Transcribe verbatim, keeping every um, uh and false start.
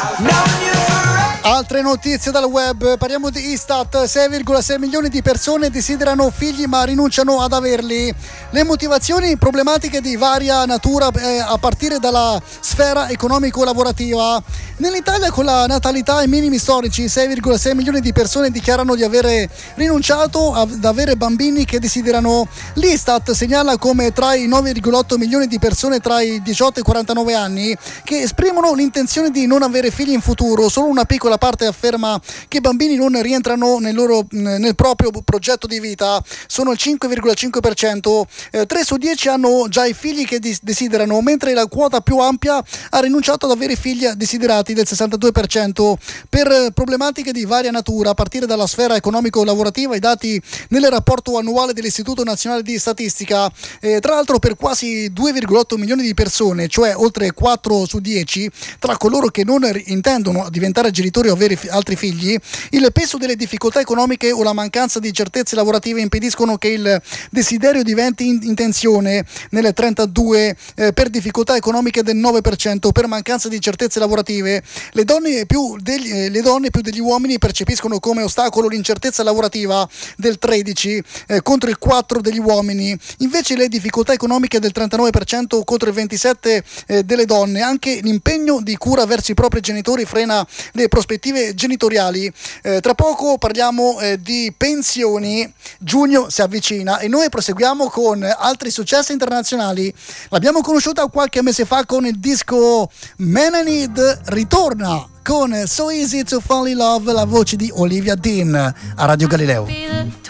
Altre notizie dal web, parliamo di Istat. Sei virgola sei milioni di persone desiderano figli ma rinunciano ad averli. Le motivazioni problematiche di varia natura, eh, a partire dalla sfera economico-lavorativa. Nell'Italia, con la natalità ai minimi storici, sei virgola sei milioni di persone dichiarano di avere rinunciato ad avere bambini che desiderano. L'Istat segnala come tra i nove virgola otto milioni di persone tra i diciotto e i quarantanove anni che esprimono l'intenzione di non avere figli in futuro, solo una piccola parte afferma che i bambini non rientrano nel, loro, nel proprio progetto di vita, sono il cinque virgola cinque per cento. Eh, tre su dieci hanno già i figli che desiderano, mentre la quota più ampia ha rinunciato ad avere figli desiderati, del sessantadue per cento, per problematiche di varia natura, a partire dalla sfera economico-lavorativa. I dati nel rapporto annuale dell'Istituto Nazionale di Statistica, eh, tra l'altro per quasi due virgola otto milioni di persone, cioè oltre quattro su dieci, tra coloro che non intendono diventare genitori o avere altri figli, il peso delle difficoltà economiche o la mancanza di certezze lavorative impediscono che il desiderio diventi intenzione, nel trentadue, eh, per difficoltà economiche del nove per cento, per mancanza di certezze lavorative. Le donne più degli, eh, le donne più degli uomini percepiscono come ostacolo l'incertezza lavorativa, del tredici, eh, contro il quattro degli uomini. Invece le difficoltà economiche del trentanove per cento contro il ventisette eh, delle donne. Anche l'impegno di cura verso i propri genitori frena le prospettive genitoriali. Eh, tra poco parliamo eh, di pensioni. Giugno si avvicina e noi proseguiamo con altri successi internazionali. L'abbiamo conosciuta qualche mese fa con il disco Man I Need. Ritorna con So Easy to Fall in Love, la voce di Olivia Dean a Radio Galileo.